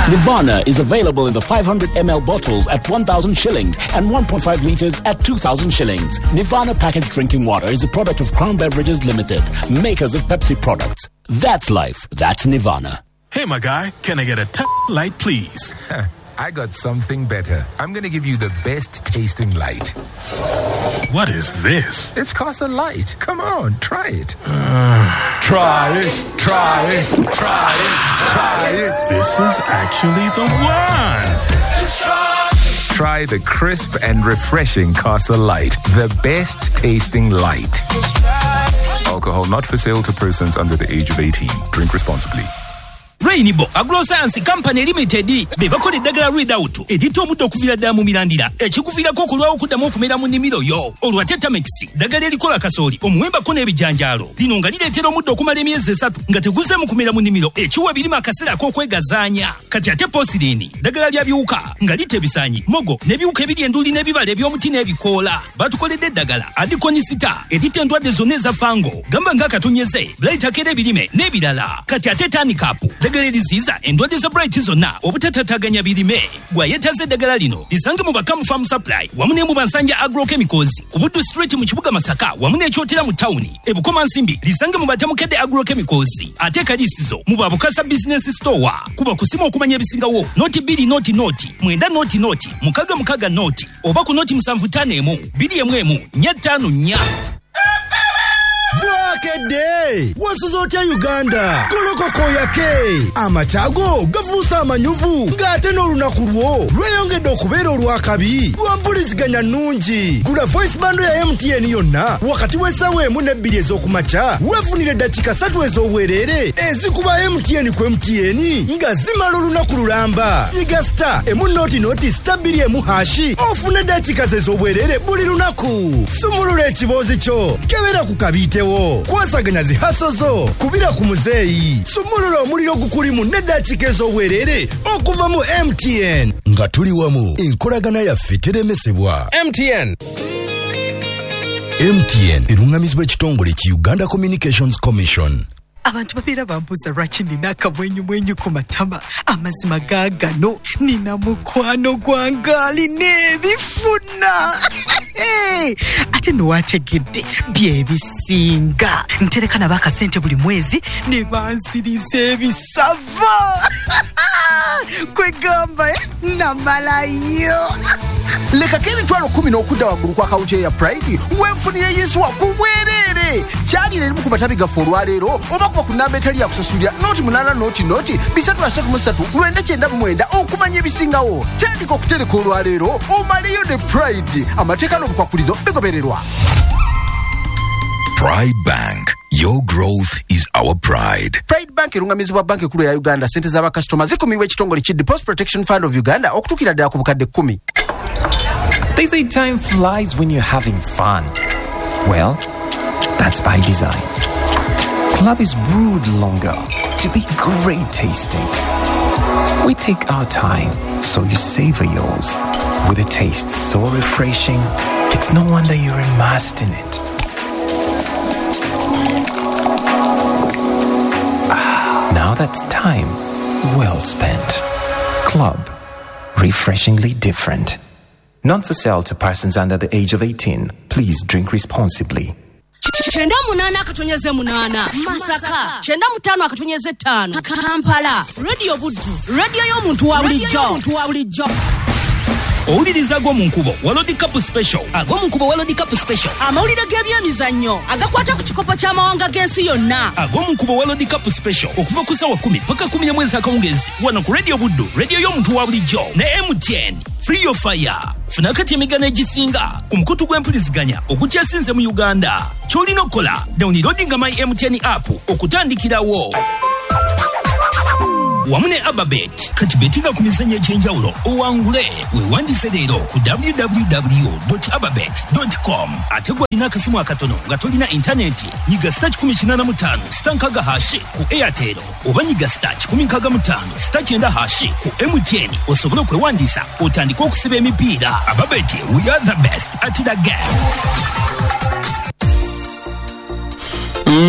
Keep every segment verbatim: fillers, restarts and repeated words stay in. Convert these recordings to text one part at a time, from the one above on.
Nirvana is available in the five hundred milliliter bottles at one thousand shillings and one point five liters at two thousand shillings. Nirvana packaged drinking water is a product of Crown Beverages Limited, makers of Pepsi products. That's life. That's Nirvana. Hey, my guy, can I get a t- light, please? I got something better. I'm going to give you the best tasting light. What is this? It's Casa Light. Come on, try it. Uh, try it, try it, try it, try it. This is actually the one. Just try. Try the crisp and refreshing Casa Light. The best tasting light. Alcohol not for sale to persons under the age of eighteen. Drink responsibly. Rainbow Agroscience Company Limited be bakole dagala read out edito omuddo okuvira ddala mu mirandira ekikuviirako okulwawo okuddamu okumera mu nnimiro yo olwa Tetamix ddagala erikola kasooli omuwembako n'ebijanjaalo lino nga lireetera omuddo okumala emyezi esatu nga teguze mu kumera mu nnimiro ekiwa ebirima akaseera ak'okwegazaanya kati ate Posirini ddagala lya biwuka nga lita ebisaanyi mogo n'ebiwuka ebiri enduli n'ebibala eby'omuti n'ebikoola batukoledde eddagala adikonisita edita endwadde zonna eza fango gamba ng'akatonyeze Bright akera ebirime n'ebirala kati ate Tanikapu eddagala eriziyiza endwadde za Bright zonna obutatataaganya birime gwayetaze eddagala lino lisange mu Bakamu Farm Supply wamu ne mu Bansanja Agrochemicals ku Buddu Street mu kibuga Masaka wamu n'ekyotera mu tawuni ebukoma nsimbi lisange mu Batamukedde Agrochemicals ate kalisizo mu Babukasa Business Store kuba kusima okumanya ebisingawo noti bbiri noti noti mwenda noti noti mukaga mukaga noti oba ku noti musanvu ttaano emu bbiri emu emu nnya ttaano nnya. Bwakede wasuzootya Uganda kolokoko yake amachago gavuusa amanyuvu ng'ate n'olunaku lwo lweyongedde okubeera olwakabi lwampuliziganya nnungi. Gula voice bando ya M T N yonna wakati w'essaawa emu n'ebbiri ez'okumakya weefunire eddakiika ssatu ez'obwereere ezikuba M T N ku M T N nga zimala olunaku lulamba. Nyiga star emu noti noti star bbiri emu hashi ofune eddakiika ze ez'obwereere buli lunaku. Sumulula ekiboozi kyo kebera ku kabiite kwasaganya zihaso zo kubira ku muzeeyi sumulula omuliro gukulimu n'eddakiika ez'obwereere okuva mu M T N nga tuli wamu enkolagana yaffe teremesebwa. M T N M T N erungamizibwa ekitongole ki Uganda Communications Commission. Abantu babeera bambuuza lwaki nina akamwenyu mwenyu ku matama amazima gaagano nina mukwano gwange alina ebifuna hey, ate nowategedde byebisinga ntereka nabo akasente buli mwezi ne bansiriza ebisava kwegamba namalayo lekako emitwalo kumi n'okudda waggulu kwa kawuti ya Pride weefunire Yesuwa ku bwereere kyalira erimu ku matabi gaffe olwaleero oba kuba ku nnamba etali yakusasulira noti munaana noti noti bisatu asatu mu ssatu lwenda kyenda mu mwenda okumanya ebisingawo. Tandika okutereka olwaleero omaleyo ne Pride. Amateeka n'obukwakulizo bigobererwa. Pride Bank. Your growth is our pride. Pride Bank erungamizibwa banki ekulu ya Uganda. Sente z'abakasitoma zikuumibwa ekitongole ki Deposit Protection Fund of Uganda okutuukira ddala ku bukadde kkumi. They say time flies when you're having fun. Well, that's by design. Club is brewed longer to be great tasting. We take our time, so you savor yours. With a taste so refreshing, it's no wonder you're immersed in it. Ah, now that's time well spent. Club, refreshingly different. Not for sale to persons under the age of eighteen. Please drink responsibly. Chenda munana akatonyeze munana Masaka chenda mutano akatonyeze tano Kampala Radio Buddu radio y'omuntu wa bulijjo omuntu wa bulijjo. Owuliriza ag'omu nkubo World Cup Special ag'omu nkubo World Cup Special amawulire g'ebyemizannyo agakwata ku kikopo ky'amawanga g'ensi yonna. Ag'omu nkubo World Cup Special okuva ku ssaawa kumi paka kumi na mwezi akawungezi wano ku Radio Buddu radio y'omuntu wa bulijjo ne M T N. Free your fire. Funa kati emigano egisinga ku mukutu gw'empuliziganya ogukyasinze mu Uganda. Ky'olina okukola downloadinga my M T N app okutandikirawo. Wamu ne Ababet kati betinga ku mizannyo egy'enjawulo owangule weewandise leero ku w w w dot ababet dot com. Ate gw'olina akasimu akatono nga tolina intaneti nyiga star kikumi kinaana mu ttaano star nkaaga hashi ku Airtel oba nyiga star kikumi nkaaga mu ttaano star kyenda hashi ku M T N osobole okwewandiisa otandike okusiba emipiira. Ababet, we are the best at the game. Mm,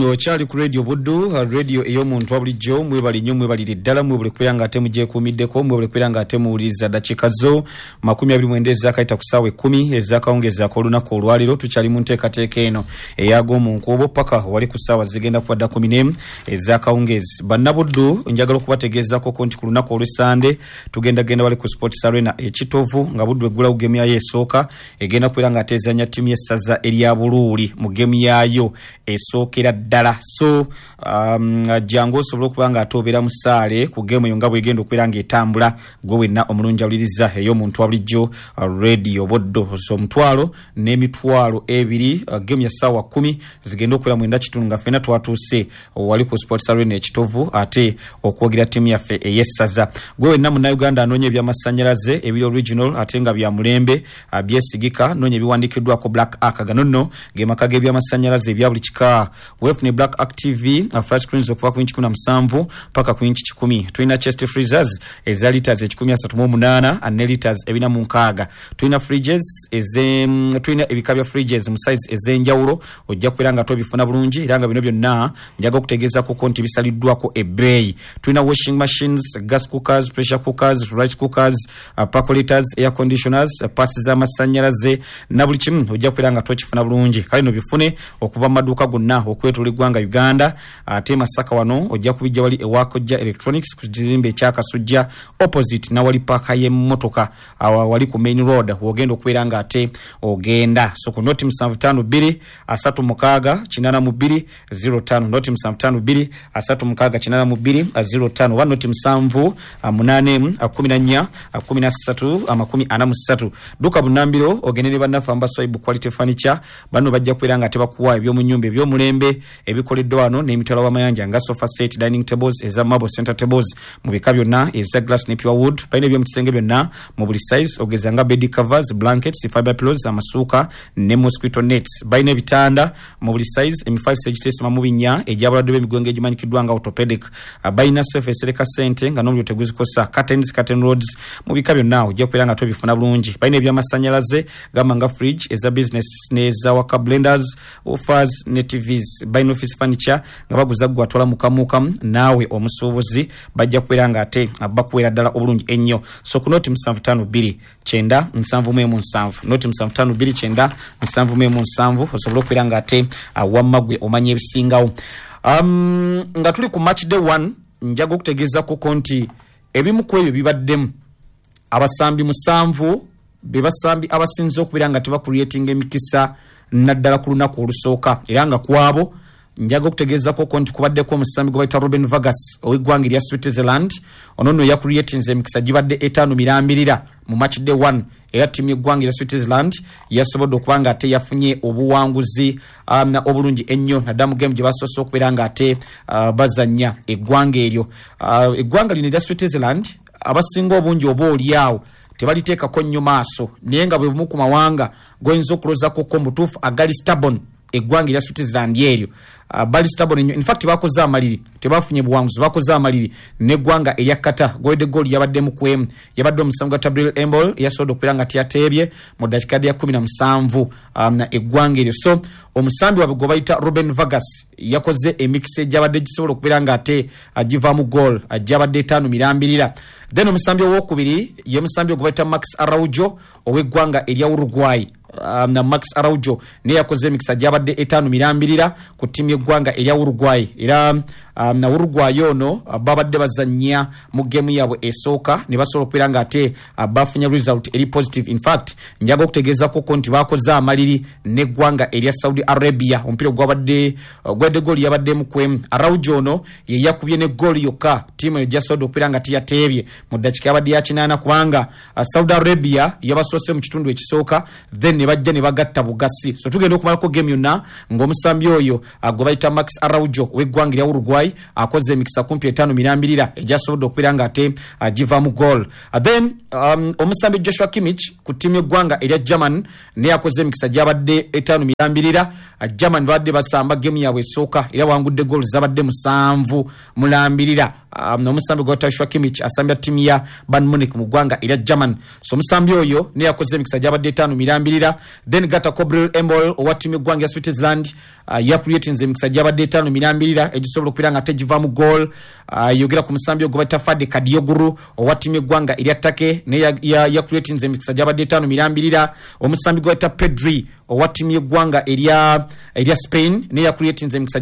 Mwami ochali ku radio Buddu, radio ey'omuntu abulijjo mwebali nnyo mwebalire ddala mwebale kwiranga ate mujekuumiddeko mwebale kwiranga ate muwuliriza dakika zo makumi abiri mu mwenda ezakayita ku ssaawa ekkumi ezakawungezaako olunaku olwaliro tukyali mu nteekateeka eno eyago mu nkuubo paka wali ku ssaawa zigenda kwadda kumi n'emu ezakawungezi. Bannabuddu njagala okubategeezaako nti ku lunaku olw'Essande tugenda genda wali ku Sports Arena ekitovu nga Buddu eggulawo gemu yayo esooka egenda kwiranga ate ezannya ttiimu y'essaza erya Buluuli mu gemu yaayo esookera ddala. So um, jangu osobola okuba nga atobeera mu ssaale ku gemu eyo nga bw'egenda okubeera ng'etambula gwe wenna omulungi awuliriza ey'omuntu abulijjo uh, radio Buddu. So omutwalo n'emitwalo ebiri uh, gemu ya ssaawa kkumi zigenda okubeera mwenda kitundu nga ffenna twatuuse wali ku Sports Arena ekitovu ate okwogira ttiimu yaffe ey'essaza. Gwe wenna munnayuganda anoonya ebyamasannyalaze ebiri original ate nga bya mulembe uh, byesigika noonya ebiwandiikiddwako Black Arc gano nno ge maka g'ebyamasannyalaze ebya buli kika. Wefune Black Arc T V uh, flat screens okuva ku inchi kumi na musanvu paka ku inchi kikumi. Tulina chest freezers eza liters ekikumi asatu mu munaana ne liters ebina mu nkaaga. Tulina fridges eze tulina ebika bya fridges mu size ez'enjawulo ojja kubeera nga tobifuna bulungi era nga bino byonna njaga okutegeezako ko nti bisaliddwako ebbeeyi. Tulina washing machines, gas cookers, pressure cookers, rice cookers, uh, percolators, air conditioners, uh, passi z'amasannyalaze na buli kimu ojja kubeera nga tokifuna bulungi. Kale no bifune okuva mu maduuka gonna okwetula eggwanga Uganda ate Masaka wano ojja kubijja wali ewakojja electronics ku kizimbe ekyakasujja opposite na wali paaka y'emmotoka awa wali ku main road ogenda okubeera nga ate ogenda. So ku noti musanvu ttaano bbiri asatu mukaaga kinaana mu bbiri zero ttaano noti musanvu ttaano bbiri asatu mukaaga kinaana mu bbiri zero ttaano oba noti musanvu munaana emu kumi na nnya kumi na ssatu amakumi ana mu ssatu. Duka Bunnambiro ogende ne bannaffe Ambasaibu Quality Furniture bano bajja kubeera nga tebakuwa eby'omu nnyumba eby'omulembe ebikoleddwa wano n'emitwalo w'amayanja nga sofa set, dining tables eza marble center tables mu bika byonna eza glass ne pure wood. Balina eby'omu kisenge byonna mu buli size ogeza nga bed covers, blankets, fiber pillows, amasuuka ne mosquito nets. Balina ebitanda mu buli size emi five stage test mamu binnya egy'abalwadde b'emigongo egimanyikiddwa nga orthopedic. Balina safe sereka sente nga n'omuliro teguzikosa, curtains, curtain rods mu bika byonna ojja kubeera nga tobifuna bulungi. Balina ebyamasannyalaze gamba nga fridge eza business n'eza waka blenders, offers ne T Vs. Balina office furniture nga baguza gwe atwala mukamukamu naawe omusuubuzi bajja kubeera nga ate bakuweera ddala obulungi ennyo. So ku noti musanvu ttaano bbiri kyenda nsanvu mu emu nsanvu noti musanvu ttaano bbiri kyenda nsanvu mu emu nsanvu osobola okubeera nga ate wamma gwe omanya ebisingawo. Um, nga tuli ku match day one njaga okutegeezako ko nti ebimu ku ebyo bibaddemu abasambi musanvu be basambi abasinze okubeera nga tebakureatinga emikisa naddala ku lunaku olusooka era nga kwabo njaga okutegeezako ko nti kubaddeko omusambi gwe bayita Ruben Vargas ow'eggwanga erya Switzerland. ono nno yakureatinze emikisa gibadde etaano mirambirira mu match day one era ttiimu y'eggwanga erya Switzerland yasobodde okuba nga ate yafunye obuwanguzi um, obulungi ennyo naddala mu game gye basoose okubeera nga ate uh, bazannya eggwanga eryo. Uh, eggwanga lino erya Switzerland abasinga obungi oba oliawo tebaliteekako nnyo maaso naye nga bwe bumu ku mawanga goyinza okulozako ko mutuufu agali stubborn eggwanga erya Switzerland eryo. Uh, bali stubborn ennyo. In fact bakoze amaliri tebafunye buwanguzi bakoze amaliri n'eggwanga erya Qatar golden goal yabaddemu ku emu yabadde omusanvu gwa Tabril Embol yasobola okubeera nga teyateebye mu dakika ya kumi na musanvu um, na eggwanga eryo. So omusambi wabwe gwe bayita Ruben Vargas yakoze emikisa egyabadde gisobola okubeera nga ate agivaamu goal gyabadde etaano mirambirira. Then omusambi owokubiri ye musambi gwe bayita Max Araujo ow'eggwanga erya Uruguay. Um, na Max Araujo ne yakoze emikisa gyabadde etaano mirambirira ku ttiimu y'eggwanga erya Uruguay era um, na Uruguay ono uh, babadde bazannya mu gemu yaabwe esooka ne basobola okubeera nga ate uh, bafunye result eri positive. In fact njaga okutegeezako ko nti bakoze amaliri n'eggwanga erya Saudi Arabia omupiira gwabadde uh, gwadde gooli yabaddemu ku emu. Araujo ono ye yakubye ne gooli yokka ttiimu eyo gyasobodde okubeera nga teyateebye mu ddakiika yabadde ya kinaana kubanga uh, Saudi Arabia yabasoose mu kitundu ekisooka then ne bajja ne bagatta bugasi. So tugenda okumalako game yonna ng'omusambi oyo gwe bayita Max Araujo w'eggwanga erya Uruguay akoze emikisa kumpi etaano mirambirira egyasobodde okubeera nga ate agivaamu goal. Then um, omusambi Joshua Kimmich ku ttiimu y'eggwanga erya German ne yakoze emikisa gyabadde etaano mirambirira German badde basamba game yawe esooka era wangudde goal zabadde musanvu mulambirira um, n'omusambi gwa Joshua Kimmich asambya timu ya Bayern Munich mu ggwanga era German. So omusambi oyo ne yakoze emikisa gyabadde etaano mirambirira. Then Gata Kobril Embol owa timu y'eggwanga ya Switzerland uh, yakuyetinze emikisa gyabadde etaano mirambirira egisobola okupira nga tegivamu goal. Uh, yogera ku musambi ogwo bayita Fade Kadioguru owa timu y'eggwanga erya Take ne yakuyetinze emikisa gyabadde etaano mirambirira. Omusambi gwa bayita Pedri owa timu y'eggwanga erya erya Spain ne yakuyetinze emikisa